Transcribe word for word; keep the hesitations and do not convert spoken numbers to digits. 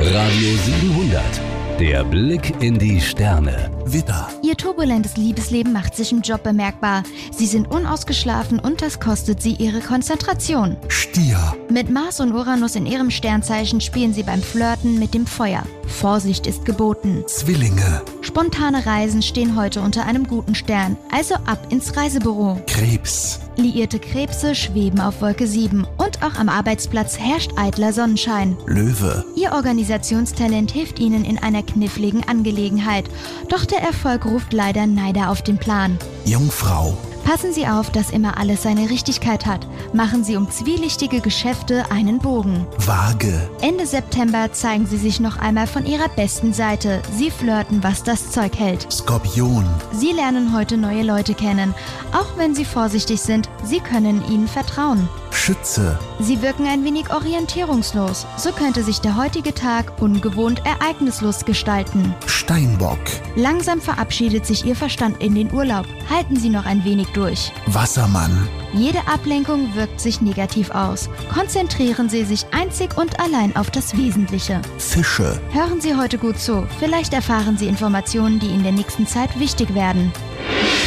Radio siebenhundert. Der Blick in die Sterne. Widder. Ihr turbulentes Liebesleben macht sich im Job bemerkbar. Sie sind unausgeschlafen und das kostet sie ihre Konzentration. Stier. Mit Mars und Uranus in ihrem Sternzeichen spielen sie beim Flirten mit dem Feuer. Vorsicht ist geboten. Zwillinge. Spontane Reisen stehen heute unter einem guten Stern, also ab ins Reisebüro. Krebs. Liierte Krebse schweben auf Wolke sieben und auch am Arbeitsplatz herrscht eitler Sonnenschein. Löwe. Ihr Organisationstalent hilft Ihnen in einer kniffligen Angelegenheit, doch der Erfolg ruft leider Neider auf den Plan. Jungfrau. Passen Sie auf, dass immer alles seine Richtigkeit hat. Machen Sie um zwielichtige Geschäfte einen Bogen. Waage. Ende September zeigen Sie sich noch einmal von Ihrer besten Seite. Sie flirten, was das Zeug hält. Skorpion. Sie lernen heute neue Leute kennen. Auch wenn Sie vorsichtig sind, Sie können ihnen vertrauen. Schütze. Sie wirken ein wenig orientierungslos. So könnte sich der heutige Tag ungewohnt ereignislos gestalten. Steinbock. Langsam verabschiedet sich Ihr Verstand in den Urlaub. Halten Sie noch ein wenig durch. Wassermann. Jede Ablenkung wirkt sich negativ aus. Konzentrieren Sie sich einzig und allein auf das Wesentliche. Fische. Hören Sie heute gut zu. Vielleicht erfahren Sie Informationen, die in der nächsten Zeit wichtig werden.